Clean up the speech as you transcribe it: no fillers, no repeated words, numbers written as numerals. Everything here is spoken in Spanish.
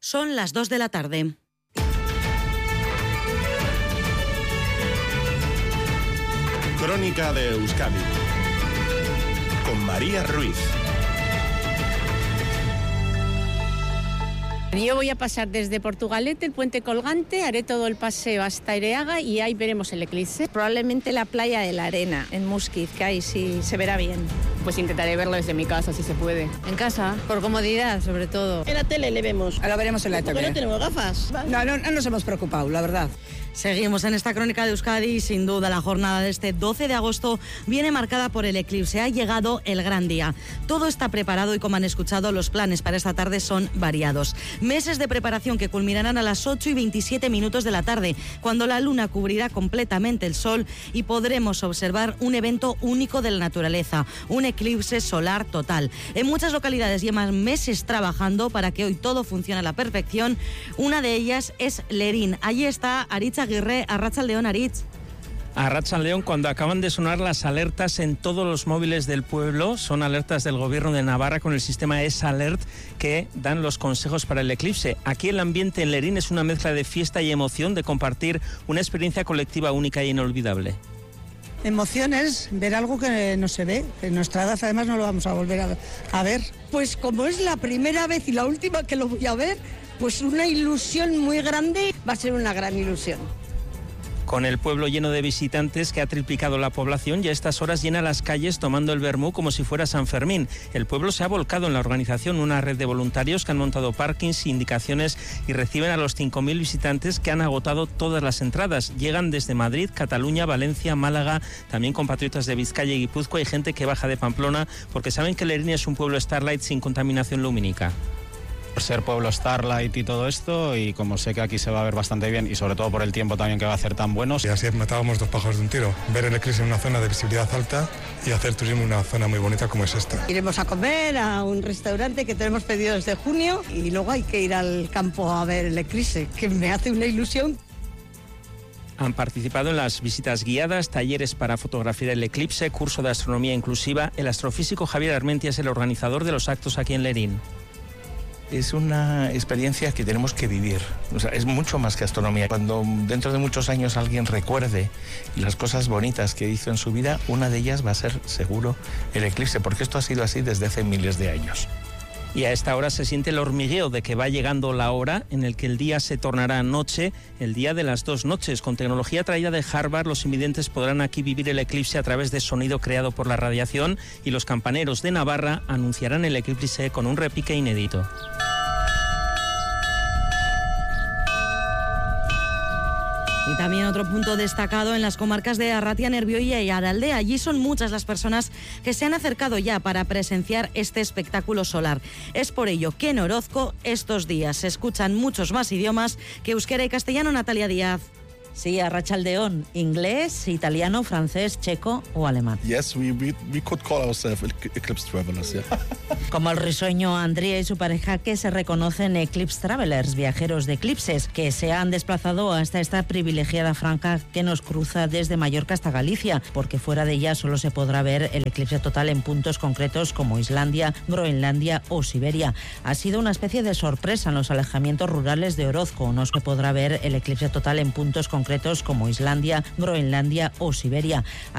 Son las 2 de la tarde. Crónica de Euskadi con María Ruiz. Yo voy a pasar desde Portugalete, el puente colgante, haré todo el paseo hasta Ereaga y ahí veremos el eclipse. Probablemente la playa de la Arena, en Muskiz, que ahí sí se verá bien. Pues intentaré verlo desde mi casa, si se puede. En casa, por comodidad, sobre todo. En la tele le vemos. Lo veremos en la tele. Porque no tenemos gafas. No nos hemos preocupado, la verdad. Seguimos en esta crónica de Euskadi y sin duda la jornada de este 12 de agosto viene marcada por el eclipse. Ha llegado el gran día. Todo está preparado y, como han escuchado, los planes para esta tarde son variados. Meses de preparación que culminarán a las 8:27 de la tarde, cuando la luna cubrirá completamente el sol y podremos observar un evento único de la naturaleza, un eclipse solar total. En muchas localidades llevan meses trabajando para que hoy todo funcione a la perfección. Una de ellas es Lerín. Allí está Aritz Aguirre. Arratsaldeon, Aritz. Arratsaldeon, cuando acaban de sonar las alertas en todos los móviles del pueblo, son alertas del Gobierno de Navarra con el sistema ESAlert que dan los consejos para el eclipse. Aquí el ambiente en Lerín es una mezcla de fiesta y emoción, de compartir una experiencia colectiva única e inolvidable. Emociones, ver algo que no se ve, que en nuestra edad además no lo vamos a volver a ver. Pues como es la primera vez y la última que lo voy a ver, pues una ilusión muy grande, va a ser una gran ilusión. Con el pueblo lleno de visitantes que ha triplicado la población y a estas horas llena las calles tomando el vermú como si fuera San Fermín. El pueblo se ha volcado en la organización, una red de voluntarios que han montado parkings, indicaciones y reciben a los 5.000 visitantes que han agotado todas las entradas. Llegan desde Madrid, Cataluña, Valencia, Málaga, también compatriotas de Vizcaya y Guipúzcoa y gente que baja de Pamplona porque saben que Lerín es un pueblo Starlight sin contaminación lumínica. Por ser pueblo Starlight y todo esto, y como sé que aquí se va a ver bastante bien y sobre todo por el tiempo también que va a hacer tan buenos. Y así matábamos dos pájaros de un tiro, ver el eclipse en una zona de visibilidad alta y hacer turismo en una zona muy bonita como es esta. Iremos a comer a un restaurante que tenemos pedido desde junio y luego hay que ir al campo a ver el eclipse, que me hace una ilusión. Han participado en las visitas guiadas, talleres para fotografiar el eclipse, curso de astronomía inclusiva. El astrofísico Javier Armentia es el organizador de los actos aquí en Lerín. Es una experiencia que tenemos que vivir, o sea, es mucho más que astronomía. Cuando dentro de muchos años alguien recuerde las cosas bonitas que hizo en su vida, una de ellas va a ser seguro el eclipse, porque esto ha sido así desde hace miles de años. Y a esta hora se siente el hormigueo de que va llegando la hora en el que el día se tornará noche, el día de las dos noches. Con tecnología traída de Harvard, los invidentes podrán aquí vivir el eclipse a través de sonido creado por la radiación y los campaneros de Navarra anunciarán el eclipse con un repique inédito. Y también otro punto destacado en las comarcas de Arratia, Nervioia y Aralde. Allí son muchas las personas que se han acercado ya para presenciar este espectáculo solar. Es por ello que en Orozco estos días se escuchan muchos más idiomas que euskera y castellano. Natalia Díaz. Sí, arratsaldeon, inglés, italiano, francés, checo o alemán. Yes, we could call ourselves Eclipse Travelers, yeah. Como el risueño Andrea y su pareja, que se reconocen Eclipse Travelers, viajeros de eclipses, que se han desplazado hasta esta privilegiada franja que nos cruza desde Mallorca hasta Galicia, porque fuera de ella solo se podrá ver el eclipse total en puntos concretos como Islandia, Groenlandia o Siberia. Ha sido una especie de sorpresa en los alejamientos rurales de Orozco. No se podrá ver el eclipse total en puntos concretos como Islandia, Groenlandia o Siberia.